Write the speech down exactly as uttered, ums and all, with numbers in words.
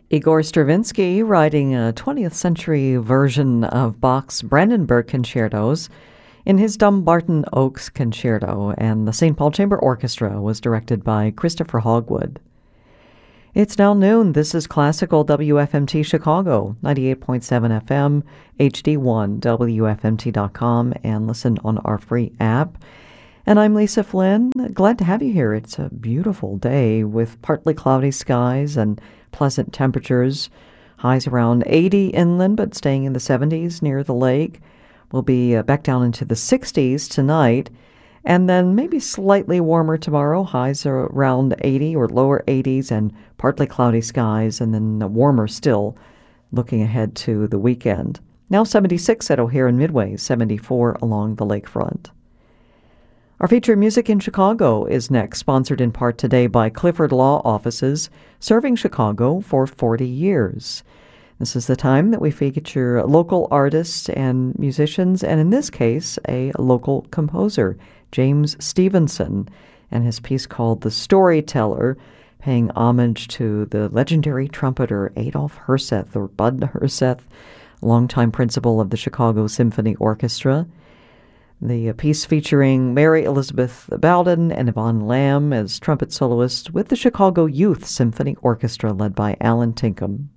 Igor Stravinsky writing a twentieth century version of Bach's Brandenburg concertos in his Dumbarton Oaks Concerto, and the Saint Paul Chamber Orchestra was directed by Christopher Hogwood. It's now noon. This is Classical W F M T Chicago, ninety-eight point seven F M, H D one, W F M T dot com, and listen on our free app. And I'm Lisa Flynn. Glad to have you here. It's a beautiful day with partly cloudy skies and pleasant temperatures. Highs around eighty inland, but staying in the seventies near the lake. We'll be uh, back down into the sixties tonight, and then maybe slightly warmer tomorrow. Highs are around eighty or lower eighties and partly cloudy skies, and then warmer still looking ahead to the weekend. Now seventy-six at O'Hare and Midway, seventy-four along the lakefront. Our feature Music in Chicago is next, sponsored in part today by Clifford Law Offices, serving Chicago for forty years. This is the time that we feature local artists and musicians, and in this case, a local composer, James Stevenson, and his piece called The Storyteller, paying homage to the legendary trumpeter Adolph Herseth, or Bud Herseth, longtime principal of the Chicago Symphony Orchestra. The piece featuring Mary Elizabeth Bowden and Yvonne Lamb as trumpet soloists with the Chicago Youth Symphony Orchestra led by Alan Tinkham.